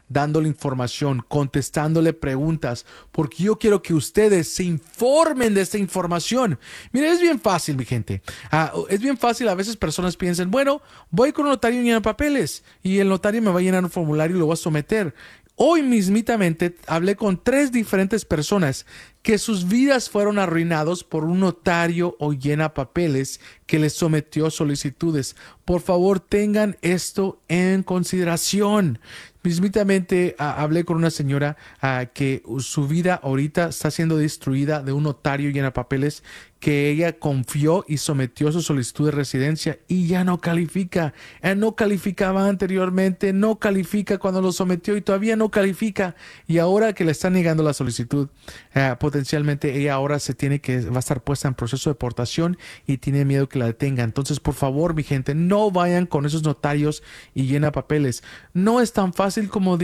dándole información, contestándole preguntas, porque yo quiero que ustedes se informen de esta información. Mire, es bien fácil, mi gente. Es bien fácil. A veces personas piensan, bueno, voy con un notario y llenar papeles y el notario me va a llenar un formulario y lo va a someter. Hoy mismitamente hablé con 3 diferentes personas que sus vidas fueron arruinados por un notario o llena papeles que les sometió solicitudes. Por favor, tengan esto en consideración. Mismitamente hablé con una señora que su vida ahorita está siendo destruida de un notario llena papeles que ella confió y sometió su solicitud de residencia y ya no califica. Ella no calificaba anteriormente, no califica cuando lo sometió y todavía no califica. Y ahora que le están negando la solicitud, potencialmente ella ahora va a estar puesta en proceso de deportación y tiene miedo que la detengan. Entonces, por favor, mi gente, no vayan con esos notarios y llena papeles. No es tan fácil como